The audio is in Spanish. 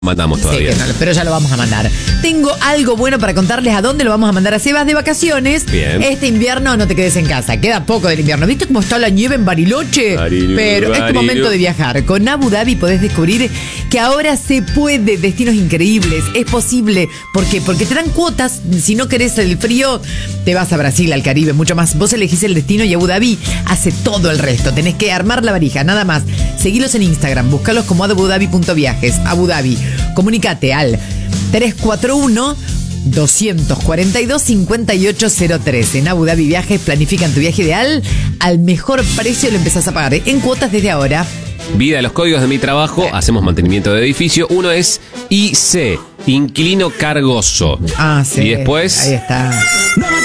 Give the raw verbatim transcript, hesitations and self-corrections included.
mandamos todavía. Sí, que no, pero ya lo vamos a mandar. Tengo algo bueno para contarles a dónde lo vamos a mandar a Sebas de vacaciones. Bien. Este invierno no te quedes en casa. Queda poco del invierno. ¿Viste cómo está la nieve en Bariloche? Barilu, pero es tu Barilu. momento de viajar. Con Abu Dhabi podés descubrir que ahora se puede. Destinos increíbles. Es posible. ¿Por qué? Porque te dan cuotas. Si no querés el frío, te vas a Brasil, al Caribe, mucho más. Vos elegís el destino y Abu Dhabi hace todo el resto. Tenés que armar la valija, nada más. Seguilos en Instagram. Búscalos como abudabi punto viajes. Abu Dhabi. Comunicate al tres cuatro uno, dos cuatro dos, cinco ocho cero tres. En Abu Dhabi Viajes planifican tu viaje ideal al mejor precio y lo empezás a pagar en cuotas desde ahora. Vida, los códigos de mi trabajo, hacemos mantenimiento de edificio. Uno es I C, inquilino cargoso. Ah, sí. Y después... Ahí está.